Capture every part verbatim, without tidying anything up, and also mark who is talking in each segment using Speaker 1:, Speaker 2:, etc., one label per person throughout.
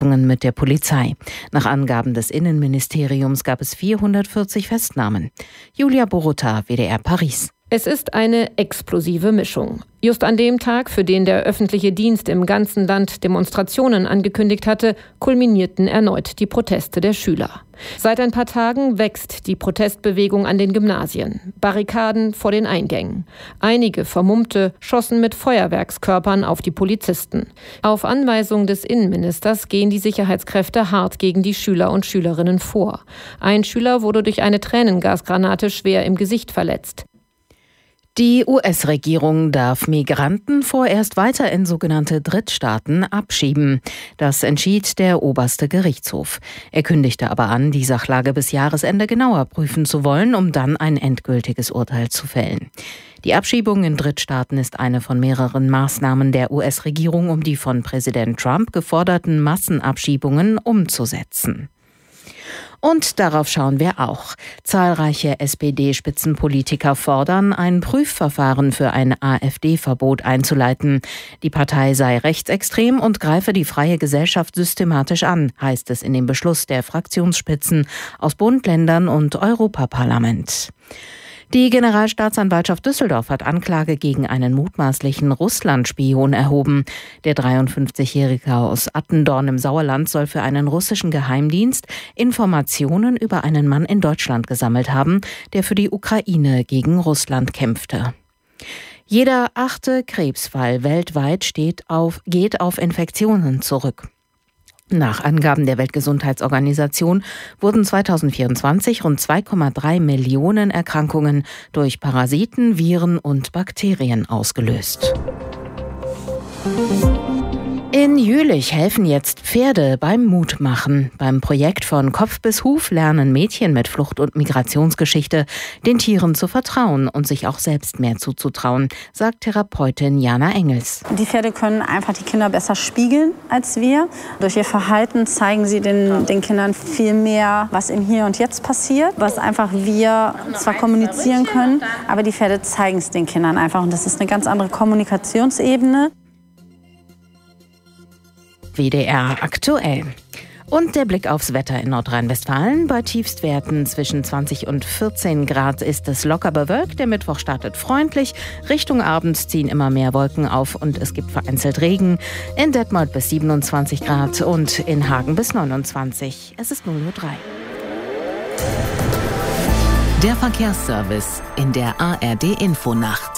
Speaker 1: mit der Polizei. Nach Angaben des Innenministeriums gab es vierhundertvierzig Festnahmen. Julia Borota, W D R Paris.
Speaker 2: Es ist eine explosive Mischung. Just an dem Tag, für den der öffentliche Dienst im ganzen Land Demonstrationen angekündigt hatte, kulminierten erneut die Proteste der Schüler. Seit ein paar Tagen wächst die Protestbewegung an den Gymnasien. Barrikaden vor den Eingängen. Einige Vermummte schossen mit Feuerwerkskörpern auf die Polizisten. Auf Anweisung des Innenministers gehen die Sicherheitskräfte hart gegen die Schüler und Schülerinnen vor. Ein Schüler wurde durch eine Tränengasgranate schwer im Gesicht verletzt.
Speaker 1: Die U S-Regierung darf Migranten vorerst weiter in sogenannte Drittstaaten abschieben. Das entschied der oberste Gerichtshof. Er kündigte aber an, die Sachlage bis Jahresende genauer prüfen zu wollen, um dann ein endgültiges Urteil zu fällen. Die Abschiebung in Drittstaaten ist eine von mehreren Maßnahmen der U S-Regierung, um die von Präsident Trump geforderten Massenabschiebungen umzusetzen. Und darauf schauen wir auch. Zahlreiche S P D-Spitzenpolitiker fordern, ein Prüfverfahren für ein AfD-Verbot einzuleiten. Die Partei sei rechtsextrem und greife die freie Gesellschaft systematisch an, heißt es in dem Beschluss der Fraktionsspitzen aus Bund, Ländern und Europaparlament. Die Generalstaatsanwaltschaft Düsseldorf hat Anklage gegen einen mutmaßlichen Russland-Spion erhoben. Der dreiundfünfzigjährige aus Attendorn im Sauerland soll für einen russischen Geheimdienst Informationen über einen Mann in Deutschland gesammelt haben, der für die Ukraine gegen Russland kämpfte. Jeder achte Krebsfall weltweit steht auf, geht auf Infektionen zurück. Nach Angaben der Weltgesundheitsorganisation wurden zweitausendvierundzwanzig rund zwei Komma drei Millionen Erkrankungen durch Parasiten, Viren und Bakterien ausgelöst. In Jülich helfen jetzt Pferde beim Mutmachen. Beim Projekt von Kopf bis Huf lernen Mädchen mit Flucht- und Migrationsgeschichte, den Tieren zu vertrauen und sich auch selbst mehr zuzutrauen, sagt Therapeutin Jana Engels.
Speaker 3: Die Pferde können einfach die Kinder besser spiegeln als wir. Durch ihr Verhalten zeigen sie den, den Kindern viel mehr, was im Hier und Jetzt passiert, was einfach wir zwar kommunizieren können, aber die Pferde zeigen es den Kindern einfach. Und das ist eine ganz andere Kommunikationsebene.
Speaker 1: W D R aktuell. Und der Blick aufs Wetter in Nordrhein-Westfalen. Bei Tiefstwerten zwischen zwanzig und vierzehn Grad ist es locker bewölkt. Der Mittwoch startet freundlich. Richtung Abend ziehen immer mehr Wolken auf und es gibt vereinzelt Regen. In Detmold bis siebenundzwanzig Grad und in Hagen bis neunundzwanzig. Es ist null Uhr drei.
Speaker 4: Der Verkehrsservice in der A R D-Infonacht.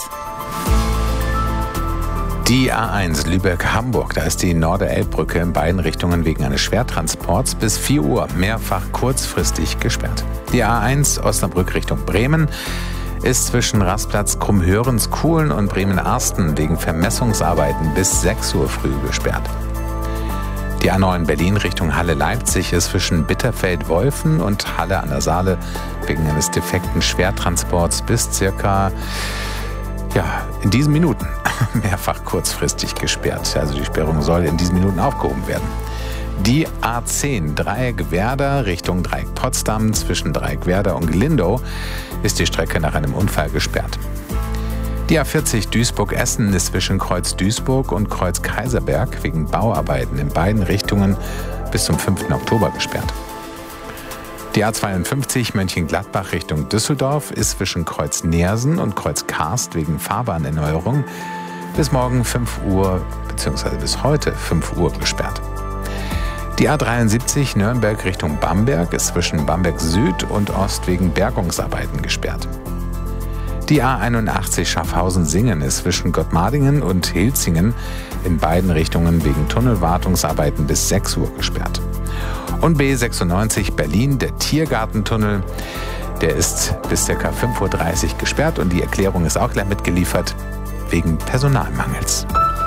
Speaker 5: Die A eins Lübeck-Hamburg, da ist die Norder-Elbbrücke in beiden Richtungen wegen eines Schwertransports bis vier Uhr mehrfach kurzfristig gesperrt. Die A eins Osnabrück Richtung Bremen ist zwischen Rastplatz Krummhörens-Kuhlen und Bremen-Arsten wegen Vermessungsarbeiten bis sechs Uhr früh gesperrt. Die A neun Berlin Richtung Halle-Leipzig ist zwischen Bitterfeld-Wolfen und Halle an der Saale wegen eines defekten Schwertransports bis circa Ja, in diesen Minuten mehrfach kurzfristig gesperrt. Also die Sperrung soll in diesen Minuten aufgehoben werden. Die A zehn Dreieck Werder Richtung Dreieck Potsdam zwischen Dreieck Werder und Glindow ist die Strecke nach einem Unfall gesperrt. Die A vierzig Duisburg-Essen ist zwischen Kreuz Duisburg und Kreuz Kaiserberg wegen Bauarbeiten in beiden Richtungen bis zum fünften Oktober gesperrt. Die A zweiundfünfzig Mönchengladbach Richtung Düsseldorf ist zwischen Kreuz Neersen und Kreuz Karst wegen Fahrbahnerneuerung bis morgen fünf Uhr bzw. bis heute fünf Uhr gesperrt. Die A dreiundsiebzig Nürnberg Richtung Bamberg ist zwischen Bamberg Süd und Ost wegen Bergungsarbeiten gesperrt. Die A einundachtzig Schaffhausen-Singen ist zwischen Gottmardingen und Hilzingen in beiden Richtungen wegen Tunnelwartungsarbeiten bis sechs Uhr gesperrt. Und B sechsundneunzig Berlin, der Tiergartentunnel, der ist bis ca. fünf Uhr dreißig gesperrt und die Erklärung ist auch gleich mitgeliefert, wegen Personalmangels.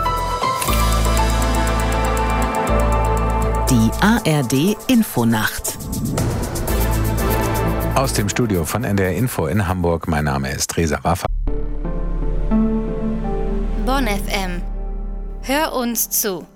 Speaker 4: Die A R D-Infonacht.
Speaker 5: Aus dem Studio von N D R Info in Hamburg, mein Name ist Reza Waffa.
Speaker 6: Bonn F M. Hör uns zu.